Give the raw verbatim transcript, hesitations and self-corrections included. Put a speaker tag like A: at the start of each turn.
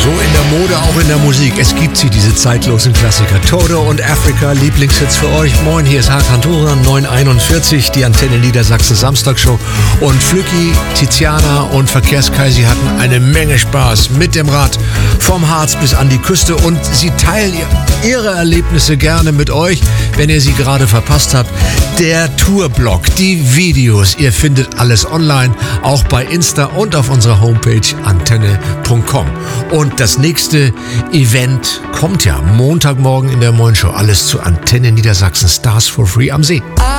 A: So in der Mode, auch in der Musik. Es gibt sie, diese zeitlosen Klassiker. Toto und Africa, Lieblingshits für euch. Moin, hier ist Hakan Turan, neun einundvierzig, die Antenne Niedersachsen Samstagshow. Und Flücki, Tiziana und Verkehrskaisi hatten eine Menge Spaß mit dem Rad vom Harz bis an die Küste. Und sie teilen ihre Erlebnisse gerne mit euch, wenn ihr sie gerade verpasst habt. Der Tourblog, die Videos, ihr findet alles online, auch bei Insta und auf unserer Homepage antenne punkt com. Und das nächste Event kommt ja Montagmorgen in der Moin Show. Alles zu Antenne Niedersachsen Stars for Free am See.